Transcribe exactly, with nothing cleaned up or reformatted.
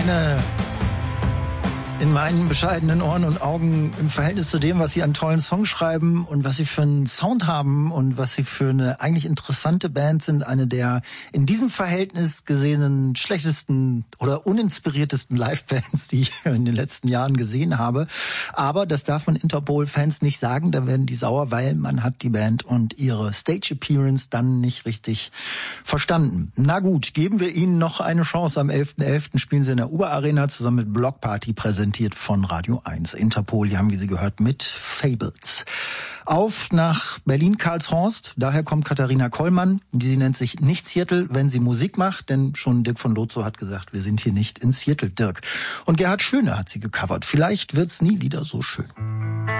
meine, in meinen bescheidenen Ohren und Augen im Verhältnis zu dem, was sie an tollen Songs schreiben und was sie für einen Sound haben und was sie für eine eigentlich interessante Band sind, eine der in diesem Verhältnis gesehenen schlechtesten oder uninspiriertesten Live-Bands, die ich in den letzten Jahren gesehen habe. Aber das darf man Interpol-Fans nicht sagen, da werden die sauer, weil man hat die Band und ihre Stage-Appearance dann nicht richtig verstanden. Na gut, geben wir ihnen noch eine Chance. Am elften elften spielen sie in der Uber-Arena zusammen mit Block Party, präsentiert von Radio eins. Interpol, die haben, wie Sie gehört, mit Fables. Auf nach Berlin-Karlshorst. Daher kommt Katharina Kollmann. Die nennt sich nicht Seattle, wenn sie Musik macht, denn schon Dirk von Lozo hat gesagt, wir sind hier nicht in Seattle, Dirk. Und Gerhard Schöne hat sie gecovert. Vielleicht wird's nie wieder so schön.